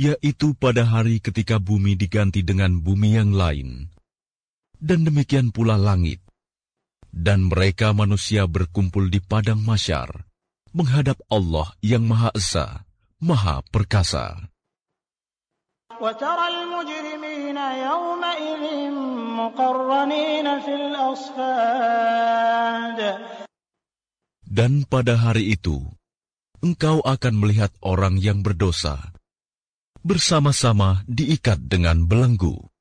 yaitu pada hari ketika bumi diganti dengan bumi yang lain, dan demikian pula langit. Dan mereka manusia berkumpul di padang mahsyar, menghadap Allah yang Maha Esa, Maha Perkasa. وَتَرَى الْمُجْرِمِينَ يَوْمَئِذٍ مُقَرَّنِينَ فِي الْأَصْفَادِ. Dan pada hari itu, engkau akan melihat orang yang berdosa bersama-sama diikat dengan belenggu.